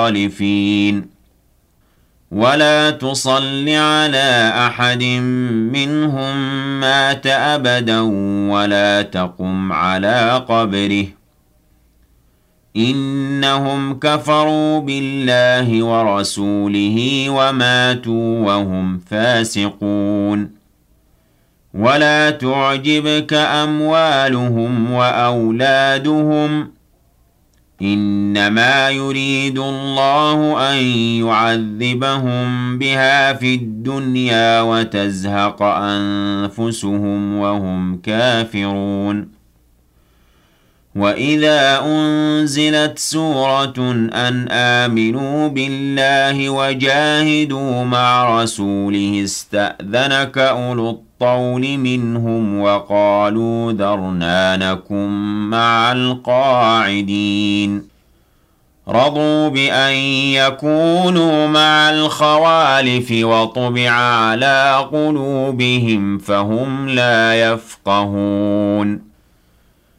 الخالفين ولا تصل على أحد منهم مات أبدا ولا تقم على قبره إنهم كفروا بالله ورسوله وماتوا وهم فاسقون ولا تعجبك أموالهم وأولادهم إنما يريد الله أن يعذبهم بها في الدنيا وتزهق أنفسهم وهم كافرون وإذا أنزلت سورة أن آمنوا بالله وجاهدوا مع رسوله استأذنك أولو الطول منهم وقالوا ذرنا نكن مع القاعدين رضوا بأن يكونوا مع الخوالف وطبع على قلوبهم فهم لا يفقهون